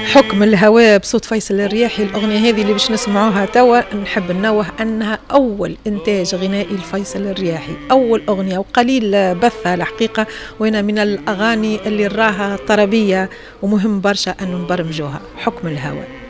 حكم الهواء بصوت فيصل الرياحي. الأغنية هذه اللي باش نسمعوها توا نحب ننوه أنها أول إنتاج غنائي لفيصل الرياحي، أول أغنية وقليل بثها الحقيقة، وين من الأغاني اللي راها طربية ومهم برشا أنه نبرمجوها. حكم الهواء.